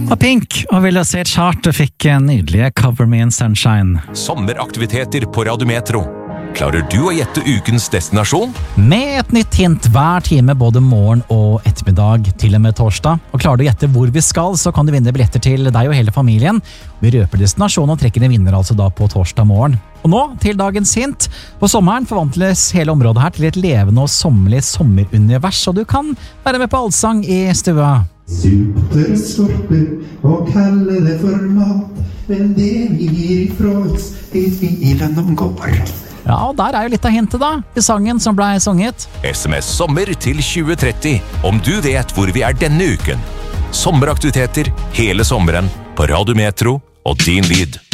Og Pink og Villa C. Charter fikk nydelige Cover Me in Sunshine. Sommeraktiviteter på Radio Metro. Klarer du å gjette ukens destinasjon? Med et nytt hint hver time både morgen og ettermiddag til og med torsdag. Og klarer du å gjette hvor vi skal, så kan du vinne billetter til deg og hele familien. Vi røper destinasjonen og trekker en vinner altså da på torsdag morgen. Og nå til dagens hint. På sommeren forvandles hele området her til et levende og sommerlig sommerunivers, og du kan være med på allsang i stua. Super skorper og kalle det for mat, men det vi gir ifra oss i tvilen om går. Ja, og der er jo litt av hintet da, i sangen som ble sunget. SMS sommer til 2030, om du vet hvor vi er denne uken. Sommeraktiviteter hele sommeren på Radio Metro og din lyd.